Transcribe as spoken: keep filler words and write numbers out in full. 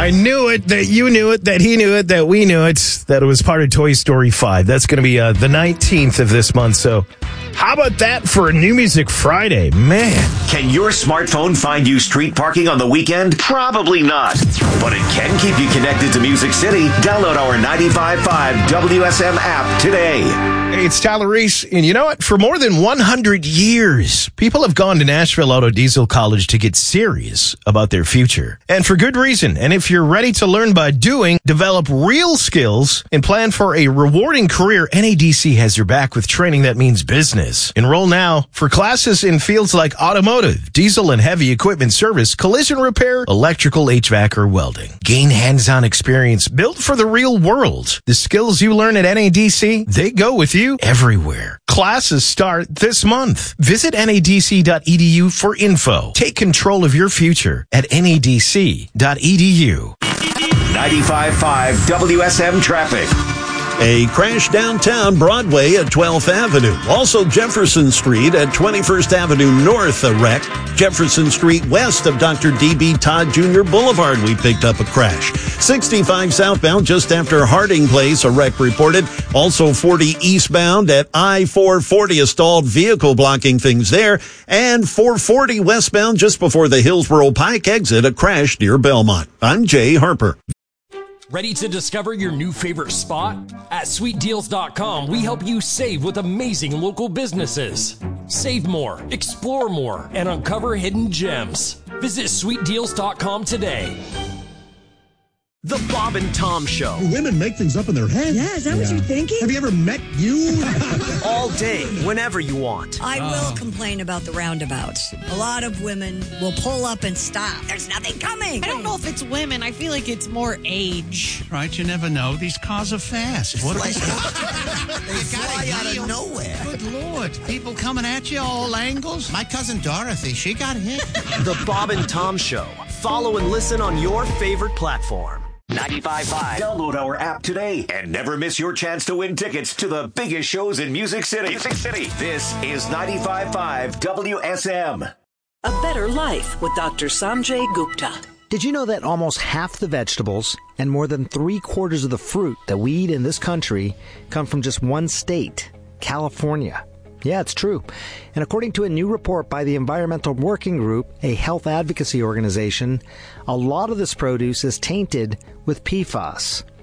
I knew it, that you knew it, that he knew it, that we knew it, that it was part of Toy Story five. That's going to be uh, the nineteenth of this month, so how about that for a New Music Friday? Man. Can your smartphone find you street parking on the weekend? Probably not. But it can keep you connected to Music City. Download our ninety-five point five W S M app today. Hey, it's Tyler Reese, and you know what? For more than one hundred years, people have gone to Nashville Auto Diesel College to get serious about their future. And for good reason. And if you're ready to learn by doing, develop real skills, and plan for a rewarding career, N A D C has your back with training that means business. Enroll now for classes in fields like automotive, diesel and heavy equipment service, collision repair, electrical, H V A C, or welding. Gain hands-on experience built for the real world. The skills you learn at N A D C, they go with you everywhere. Classes start this month. Visit N A D C dot E D U for info. Take control of your future at N A D C dot E D U. ninety-five point five W S M traffic. A crash downtown Broadway at twelfth Avenue. Also Jefferson Street at twenty-first Avenue North, a wreck. Jefferson Street west of Doctor D B Todd Junior Boulevard, we picked up a crash. sixty-five southbound just after Harding Place, a wreck reported. Also forty eastbound at I four forty, a stalled vehicle blocking things there. And four forty westbound just before the Hillsborough Pike exit, a crash near Belmont. I'm Jay Harper. Ready to discover your new favorite spot? At sweet deals dot com, we help you save with amazing local businesses. Save more, explore more, and uncover hidden gems. Visit sweet deals dot com today. The Bob and Tom Show. Women make things up in their head. Yeah, is that yeah. what you're thinking? Have you ever met you? All day, whenever you want. I oh. will complain about the roundabouts. A lot of women will pull up and stop. There's nothing coming. I don't know if it's women. I feel like it's more age. Right, you never know. These cars are fast. What are they? They fly out of nowhere. Good Lord. People coming at you all angles. My cousin Dorothy, she got hit. The Bob and Tom Show. Follow and listen on your favorite platform. ninety-five point five. Download our app today and never miss your chance to win tickets to the biggest shows in Music City. Music City. This is ninety-five point five W S M. A Better Life with Doctor Sanjay Gupta. Did you know that almost half the vegetables and more than three quarters of the fruit that we eat in this country come from just one state, California? Yeah, it's true. And according to a new report by the Environmental Working Group, a health advocacy organization, a lot of this produce is tainted with P FAS.